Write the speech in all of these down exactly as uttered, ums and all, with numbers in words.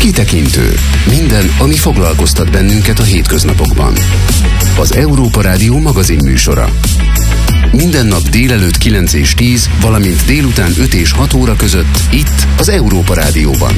Kitekintő. Minden, ami foglalkoztat bennünket a hétköznapokban. Az Európa Rádió magazinműsora. Minden nap délelőtt kilenc és tíz, valamint délután öt és hat óra között itt az Európa Rádióban.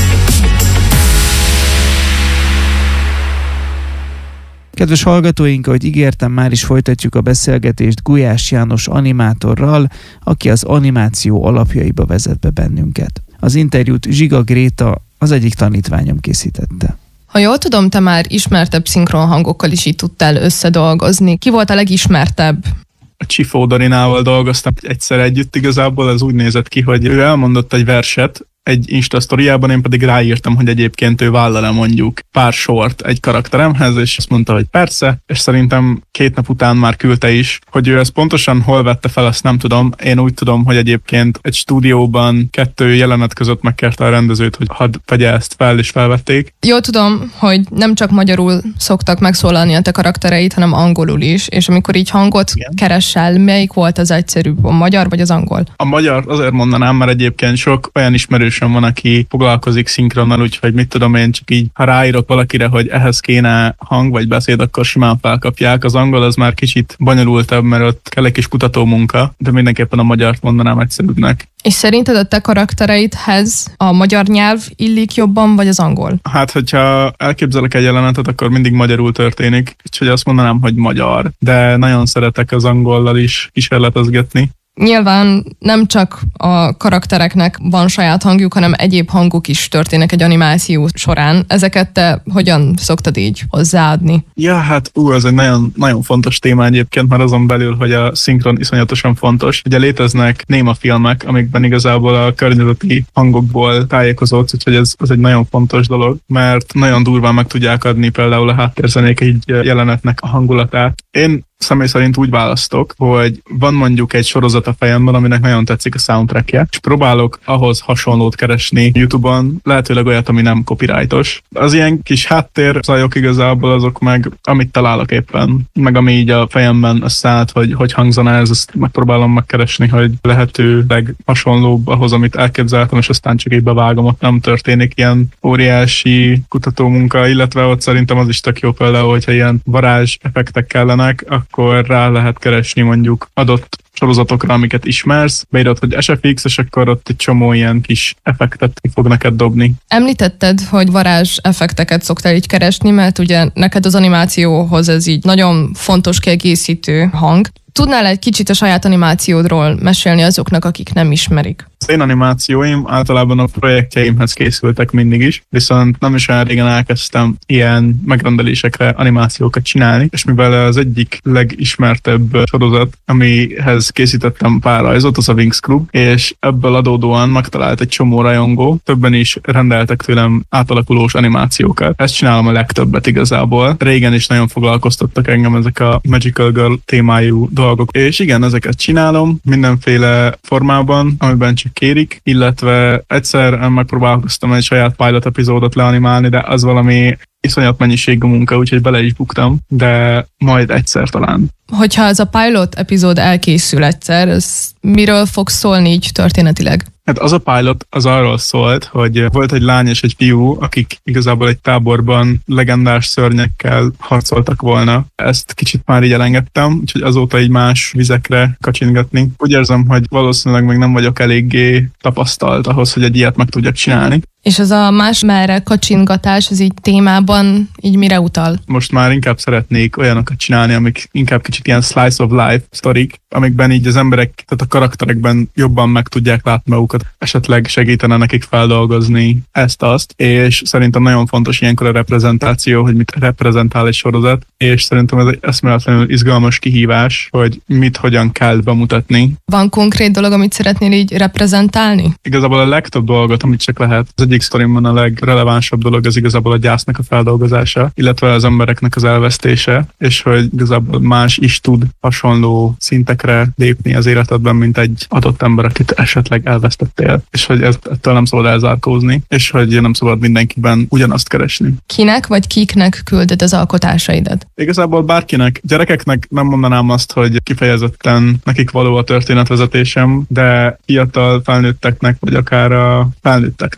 Kedves hallgatóink, ahogy ígértem, már is folytatjuk a beszélgetést Gulyás János animátorral, aki az animáció alapjaiba vezet be bennünket. Az interjút Zsiga Gréta, az egyik tanítványom készítette. Ha jól tudom, te már ismertebb szinkronhangokkal is így tudtál összedolgozni. Ki volt a legismertebb? A Csifó Darinával dolgoztam egyszer együtt, igazából ez úgy nézett ki, hogy ő elmondott egy verset egy Insta sztoriában, én pedig ráírtam, hogy egyébként ő vállal-e mondjuk pár sort egy karakteremhez, és azt mondta, hogy persze, és szerintem két nap után már küldte is, hogy ő ezt pontosan hol vette fel, azt nem tudom. Én úgy tudom, hogy egyébként egy stúdióban kettő jelenet között megkérte a rendezőt, hogy hadd vegye ezt fel, és felvették. Jól tudom, hogy nem csak magyarul szoktak megszólalni a te karaktereit, hanem angolul is, és amikor így hangot Igen. keresel, melyik volt az egyszerűbb, a magyar vagy az angol? A magyar azért mondanám, mert egyébként sok olyan ismerős van, aki foglalkozik szinkronnal, úgyhogy mit tudom én, csak így, ha ráírok valakire, hogy ehhez kéne hang vagy beszéd, akkor simán felkapják. Az angol az már kicsit bonyolultabb, mert ott kell egy kis kutatómunka, de mindenképpen a magyart mondanám egyszerűbbnek. És szerinted a te karaktereidhez a magyar nyelv illik jobban, vagy az angol? Hát, hogyha elképzelek egy jelenetet, akkor mindig magyarul történik, úgyhogy azt mondanám, hogy magyar, de nagyon szeretek az angollal is kísérletezgetni. Nyilván nem csak a karaktereknek van saját hangjuk, hanem egyéb hangok is történnek egy animáció során. Ezeket te hogyan szoktad így hozzáadni? Ja, hát ú, ez egy nagyon, nagyon fontos téma egyébként, mert azon belül, hogy a szinkron iszonyatosan fontos. Ugye léteznek néma filmek, amikben igazából a környezeti hangokból tájékozódsz, úgyhogy ez, ez egy nagyon fontos dolog, mert nagyon durván meg tudják adni például a háttérzenék egy jelenetnek a hangulatát. Én személy szerint úgy választok, hogy van mondjuk egy sorozat a fejemben, aminek nagyon tetszik a soundtrackje, és próbálok ahhoz hasonlót keresni YouTube-on, lehetőleg olyat, ami nem copyrightos. Az ilyen kis háttérzajok igazából azok meg, amit találok éppen, meg ami így a fejemben összeállt, hogy hogy hangzana ez, azt megpróbálom megkeresni, hogy lehetőleg hasonlóbb ahhoz, amit elképzeltem, és aztán csak így bevágom, ott nem történik ilyen óriási kutatómunka, illetve ott szerintem az is tök jó például, hogyha ilyen varázs effektek kellenek, akkor rá lehet keresni mondjuk adott sorozatokra, amiket ismersz, beírod, hogy es ef iksz, és akkor ott egy csomó ilyen kis effektet fog neked dobni. Említetted, hogy varázs effekteket szoktál így keresni, mert ugye neked az animációhoz ez így nagyon fontos kiegészítő hang. Tudnál egy kicsit a saját animációdról mesélni azoknak, akik nem ismerik? Az én animációim általában a projektjeimhez készültek mindig is, viszont nem is olyan régen elkezdtem ilyen megrendelésekre animációkat csinálni, és mivel az egyik legismertebb sorozat, amihez készítettem pár rajzot, az a Wings Club, és ebből adódóan megtalált egy csomó rajongó, többen is rendeltek tőlem átalakulós animációkat. Ezt csinálom a legtöbbet igazából. Régen is nagyon foglalkoztattak engem ezek a Magical Girl témájú dolgok. És igen, ezeket csinálom mindenféle formában, amiben csak kérik, illetve egyszer megpróbálkoztam egy saját pilot epizódot leanimálni, de az valami iszonyat mennyiségű munka, úgyhogy bele is buktam, de majd egyszer talán. Hogyha ez a pilot epizód elkészül egyszer, ez miről fog szólni így történetileg? Hát az a pilot az arról szólt, hogy volt egy lány és egy fiú, akik igazából egy táborban legendás szörnyekkel harcoltak volna. Ezt kicsit már így elengedtem, úgyhogy azóta így más vizekre kacsingatni. Úgy érzem, hogy valószínűleg még nem vagyok eléggé tapasztalt ahhoz, hogy egy ilyet meg tudjak csinálni. És az a más merre kacsingatás, az így témában így mire utal? Most már inkább szeretnék olyanokat csinálni, amik inkább kicsit ilyen slice of life sztorik, amikben így az emberek, tehát a karakterekben jobban meg tudják látni magukat, esetleg segítene nekik feldolgozni ezt-azt, és szerintem nagyon fontos ilyenkor a reprezentáció, hogy mit reprezentál egy sorozat, és szerintem ez egy eszméletlenül izgalmas kihívás, hogy mit hogyan kell bemutatni. Van konkrét dolog, amit szeretnél így reprezentálni? Igazából a legtöbb dolgot, amit csak lehet. Az egyik sztorimban a legrelevánsabb dolog az igazából a gyásznak a feldolgozása, illetve az embereknek az elvesztése, és hogy igazából más is tud hasonló szintekre lépni az életedben, mint egy adott ember, akit esetleg elvesztettél, és hogy ettől nem szabad elzárkózni, és hogy nem szabad mindenkiben ugyanazt keresni. Kinek vagy kiknek küldöd az alkotásaidat? Igazából bárkinek. Gyerekeknek nem mondanám azt, hogy kifejezetten nekik való a történetvezetésem, de fiatal felnőtteknek, vagy akár a felnőtteknek is szerintem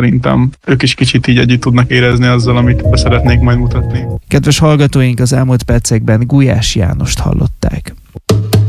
szerintem ők is kicsit így együtt tudnak érezni azzal, amit be szeretnék majd mutatni. Kedves hallgatóink, az elmúlt percekben Gulyás Jánost hallották.